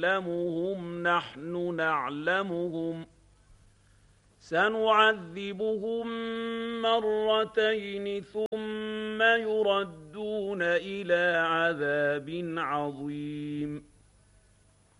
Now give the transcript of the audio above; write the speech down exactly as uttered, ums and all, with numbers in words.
يعلمهم نحن نعلمهم سنعذبهم مرتين ثم يردون إلى عذاب عظيم